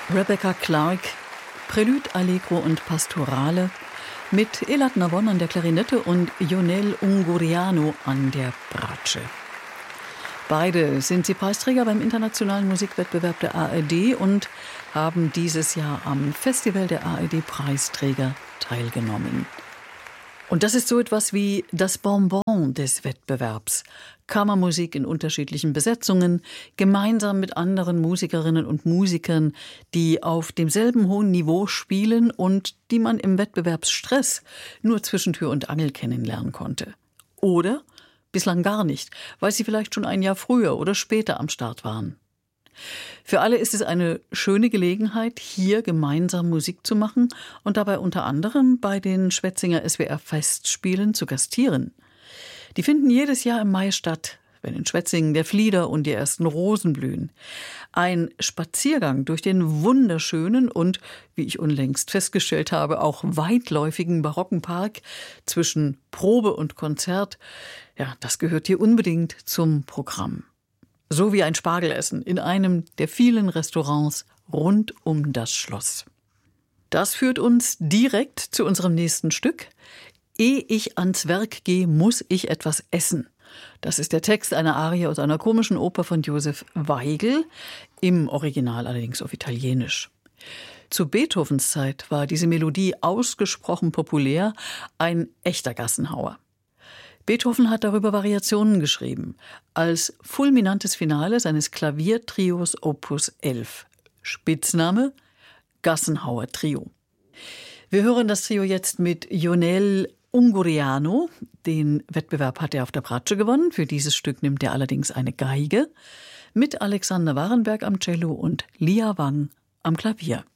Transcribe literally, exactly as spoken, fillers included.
Rebecca Clark, Prelude, Allegro und Pastorale, mit Elad Navon an der Klarinette und Ionel Ungurianu an der Bratsche. Beide sind sie Preisträger beim Internationalen Musikwettbewerb der A R D und haben dieses Jahr am Festival der A R D-Preisträger teilgenommen. Und das ist so etwas wie das Bonbon des Wettbewerbs. Kammermusik in unterschiedlichen Besetzungen, gemeinsam mit anderen Musikerinnen und Musikern, die auf demselben hohen Niveau spielen und die man im Wettbewerbsstress nur zwischen Tür und Angel kennenlernen konnte. Oder bislang gar nicht, weil sie vielleicht schon ein Jahr früher oder später am Start waren. Für alle ist es eine schöne Gelegenheit, hier gemeinsam Musik zu machen und dabei unter anderem bei den Schwetzinger S W R-Festspielen zu gastieren. Die finden jedes Jahr im Mai statt, wenn in Schwetzingen der Flieder und die ersten Rosen blühen. Ein Spaziergang durch den wunderschönen und, wie ich unlängst festgestellt habe, auch weitläufigen barocken Park zwischen Probe und Konzert, ja, das gehört hier unbedingt zum Programm. So wie ein Spargelessen in einem der vielen Restaurants rund um das Schloss. Das führt uns direkt zu unserem nächsten Stück. Ehe ich ans Werk gehe, muss ich etwas essen. Das ist der Text einer Arie aus einer komischen Oper von Josef Weigl, im Original allerdings auf Italienisch. Zu Beethovens Zeit war diese Melodie ausgesprochen populär, ein echter Gassenhauer. Beethoven hat darüber Variationen geschrieben, als fulminantes Finale seines Klaviertrios Opus elf. Spitzname Gassenhauer Trio. Wir hören das Trio jetzt mit Ionel Ungurianu. Den Wettbewerb hat er auf der Bratsche gewonnen. Für dieses Stück nimmt er allerdings eine Geige. Mit Alexander Warenberg am Cello und Lia Wang am Klavier.